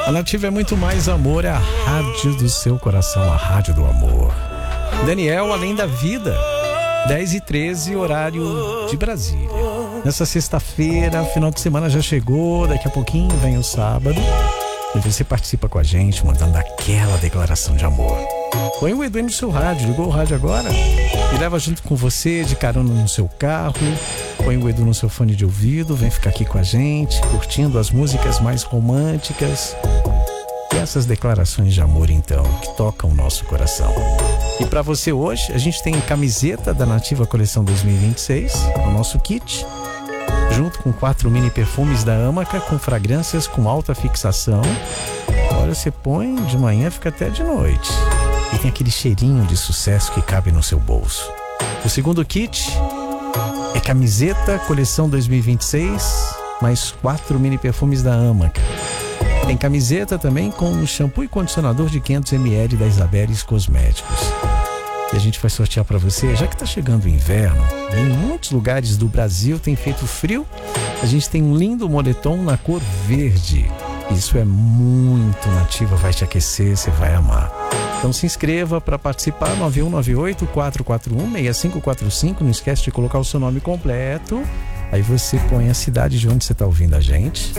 A Nativa é muito mais amor, é a rádio do seu coração, a rádio do amor. Daniel, Além da Vida, 10h13, horário de Brasília. Nessa sexta-feira, final de semana já chegou, daqui a pouquinho vem o sábado. E você participa com a gente, mandando aquela declaração de amor. Põe o Edu no seu rádio, ligou o rádio agora? E leva junto com você, de carona no seu carro. Põe o Edu no seu fone de ouvido, vem ficar aqui com a gente, curtindo as músicas mais românticas. E essas declarações de amor, então, que tocam o nosso coração. E para você hoje, a gente tem camiseta da Nativa Coleção 2026, o nosso kit, junto com 4 mini perfumes da Amaca, com fragrâncias com alta fixação. Olha, você põe de manhã, fica até de noite. E tem aquele cheirinho de sucesso que cabe no seu bolso. O segundo kit é camiseta Coleção 2026, mais 4 mini perfumes da Amaca. Tem camiseta também com shampoo e condicionador de 500 ml da Isabeles Cosméticos. E a gente vai sortear para você, já que está chegando o inverno, em muitos lugares do Brasil tem feito frio, a gente tem um lindo moletom na cor verde. Isso é muito Nativa, vai te aquecer, você vai amar. Então se inscreva para participar, 9198-441-6545, não esquece de colocar o seu nome completo, aí você põe a cidade de onde você está ouvindo a gente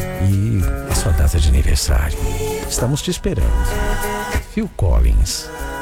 e a sua data de aniversário. Estamos te esperando. Phil Collins,